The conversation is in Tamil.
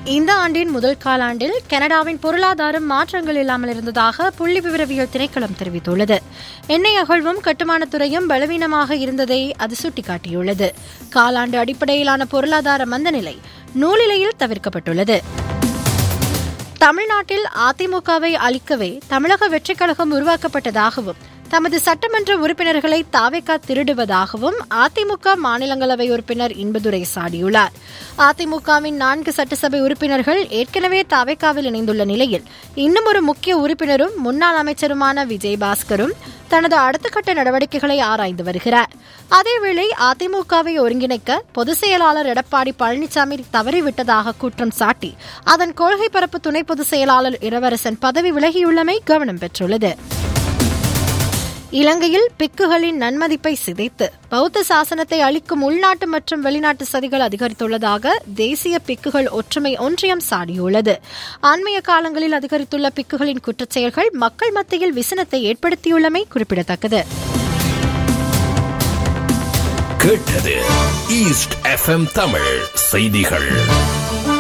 இந்த ஆண்டின் முதல் காலாண்டில் கனடாவின் பொருளாதாரம் மாற்றங்கள் இல்லாமல் இருந்ததாக புள்ளி விவரவியல் திணைக்களம் தெரிவித்துள்ளது. எண்ணெய் அகழ்வும் கட்டுமானத்துறையும் பலவீனமாக இருந்ததை அது சுட்டிக்காட்டியுள்ளது. காலாண்டு அடிப்படையிலான பொருளாதார மந்தநிலை நூலிலையில் தவிர்க்கப்பட்டுள்ளது. தமிழ்நாட்டில் அதிமுகவை அழிக்கவே தமிழக வெற்றிக் கழகம் உருவாக்கப்பட்டதாகவும் தமது சட்டமன்ற உறுப்பினர்களை தாவேகா திருடுவதாகவும் அதிமுக மாநிலங்களவை உறுப்பினர் இன்பதுரை சாடியுள்ளார். அதிமுகவின் 4 சட்டசபை உறுப்பினர்கள் ஏற்கனவே தாவேகாவில் இணைந்துள்ள நிலையில் இன்னும் ஒரு முக்கிய உறுப்பினரும் முன்னாள் அமைச்சருமான விஜயபாஸ்கரும் தனது அடுத்த கட்ட நடவடிக்கைகளை ஆராய்ந்து வருகிறார். அதேவேளை அதிமுகவை ஒருங்கிணைக்க பொதுச் செயலாளர் எடப்பாடி பழனிசாமி தவறிவிட்டதாக குற்றம் சாட்டி அதன் கொள்கை பரப்பு துணை பொதுச் செயலாளர் இளவரசன் பதவி விலகியுள்ளமை கவனம் பெற்றுள்ளது. இலங்கையில் பிக்குகளின் நன்மதிப்பை சிதைத்து பௌத்த சாசனத்தை அளிக்கும் உள்நாட்டு மற்றும் வெளிநாட்டு சதிகள் அதிகரித்துள்ளதாக தேசிய பிக்குகள் ஒற்றுமை ஒன்றியம் சாடியுள்ளது. அண்மைய காலங்களில் அதிகரித்துள்ள பிக்குகளின் குற்றச்செயல்கள் மக்கள் மத்தியில் விசனத்தை ஏற்படுத்தியுள்ளமை குறிப்பிடத்தக்கது. கேட்டது ஈஸ்ட் எஃப்எம் தமிழ் செய்திகள்.